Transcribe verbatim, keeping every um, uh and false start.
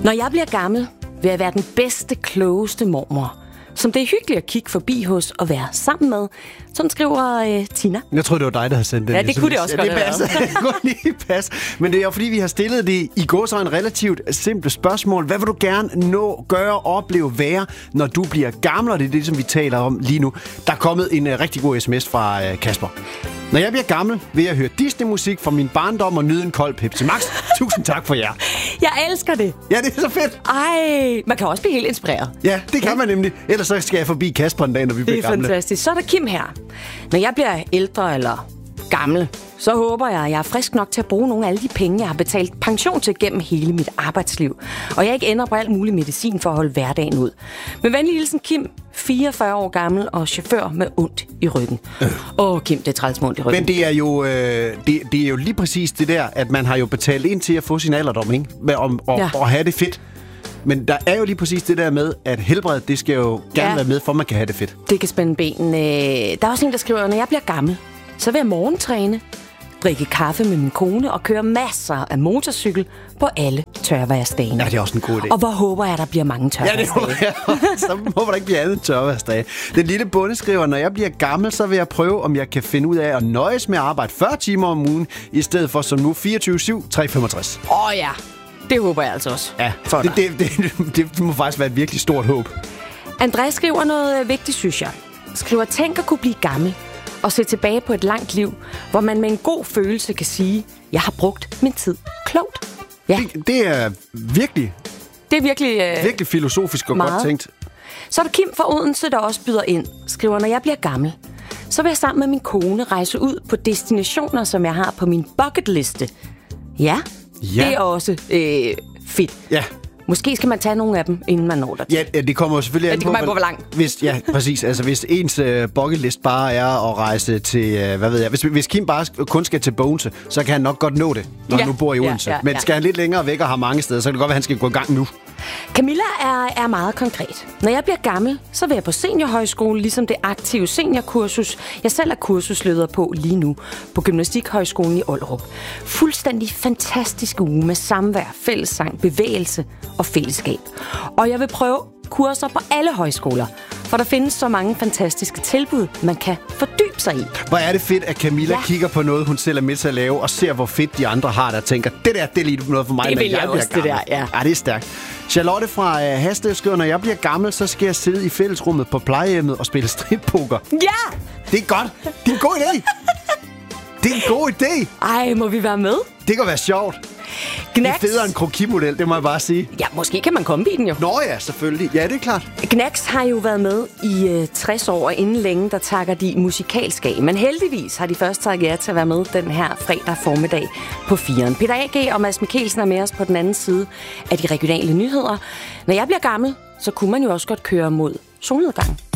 Når jeg bliver gammel, vil jeg være den bedste, klogeste mormor, som det er hyggeligt at kigge forbi hos og være sammen med. Sådan skriver øh, Tina. Jeg tror det var dig, der havde sendt den. Ja, det kunne det også ja, godt det passer. Det kunne lige passe. Men det er jo fordi, vi har stillet det i går så en relativt simpelt spørgsmål. Hvad vil du gerne nå, gøre, opleve, være, når du bliver gammel? Og det er det, som vi taler om lige nu. Der er kommet en uh, rigtig god sms fra uh, Kasper. Når jeg bliver gammel, vil jeg høre Disney-musik fra min barndom og nyde en kold Pepsi Max. Tusind tak for jer. Jeg elsker det. Ja, det er så fedt. Ej, man kan også blive helt inspireret. Ja, det kan ja. man nemlig. Ellers så skal jeg forbi Kasper en dag, når vi bliver gamle. Det er fantastisk. Så er der Kim her. Når jeg bliver ældre eller gammel, så håber jeg, at jeg er frisk nok til at bruge nogle af alle de penge, jeg har betalt pension til gennem hele mit arbejdsliv. Og jeg ikke ender på alt mulig medicin for at holde hverdagen ud. Med venlig hilsen Kim, fireogfyrre år gammel og chauffør med ondt i ryggen. Åh, øh. oh, Kim, det er træls med ondt i ryggen. Men det er, jo, øh, det, det er jo lige præcis det der, at man har jo betalt ind til at få sin alderdom, ikke? Med, om, og, ja. og have det fedt. Men der er jo lige præcis det der med, at helbredet, det skal jo gerne ja. være med, for man kan have det fedt. Det kan spænde benene. Der er også en, der skriver, når jeg bliver gammel, så vil jeg morgentræne, drikke kaffe med min kone og køre masser af motorcykel på alle tørværsdage. Ja, det er også en god idé. Og hvor håber jeg, der bliver mange tørværsdage. Ja, det håber jeg. Så håber der ikke bliver andet tørværsdage. Den lille bonde skriver, når jeg bliver gammel, så vil jeg prøve, om jeg kan finde ud af at nøjes med at arbejde fyrre timer om ugen, i stedet for som nu fireogtyve syv tre femogtres. Åh oh, ja, det håber jeg altså også. Ja, for det, det, det, det må faktisk være et virkelig stort håb. Andreas skriver noget vigtigt, synes jeg. Skriver, tænk at kunne blive gammel og se tilbage på et langt liv, hvor man med en god følelse kan sige, jeg har brugt min tid klogt. Ja. Det, det er virkelig, det er virkelig, øh, virkelig filosofisk og meget godt tænkt. Så er der Kim fra Odense, der også byder ind. Skriver, når jeg bliver gammel, så vil jeg sammen med min kone rejse ud på destinationer, som jeg har på min bucketliste. Ja, ja. Det er også øh, fedt. Ja. Måske skal man tage nogle af dem, inden man når der. Ja, det kommer jo selvfølgelig an på, ja, hvor langt. Hvis, ja, præcis. Altså, hvis ens uh, bucketlist bare er at rejse til, uh, hvad ved jeg, hvis, hvis Kim bare kun skal til Bogense, så kan han nok godt nå det, når ja. han nu bor i Odense. Ja, ja, ja. Men skal han lidt længere væk og har mange steder, så kan det godt være, at han skal gå i gang nu. Camilla er, er meget konkret. Når jeg bliver gammel, så vil jeg på seniorhøjskole, ligesom det aktive seniorkursus, jeg selv er kursusleder på lige nu, på Gymnastikhøjskolen i Ollerup. Fuldstændig fantastisk uge med samvær, fællessang, bevægelse og fællesskab. Og jeg vil prøve kurser på alle højskoler, for der findes så mange fantastiske tilbud, man kan fordybe sig i. Hvor er det fedt, at Camilla ja. kigger på noget, hun selv er med til at lave, og ser, hvor fedt de andre har det, og tænker, det der, det er lige noget for mig, det når jeg, jeg bliver også, gammel. Det der, ja. ja, det er stærkt. Charlotte fra uh, Haslev skriver, når jeg bliver gammel, så skal jeg sidde i fællesrummet på plejehjemmet og spille strippoker. Ja! Det er godt. Det er en god idé. Det er en god idé. Ej, må vi være med? Det kan være sjovt. Knacks. Det er federe en krokimodel, det må jeg bare sige. Ja, måske kan man komme i den jo. Nå ja, selvfølgelig. Ja, det er klart. Knacks har jo været med i uh, tres år, og inden længe, der takker de musikalsk af. Men heldigvis har de først takket jer til at være med den her fredag formiddag på firen. Peter A G og Mads Mikkelsen er med os på den anden side af de regionale nyheder. Når jeg bliver gammel, så kunne man jo også godt køre mod solnedgang.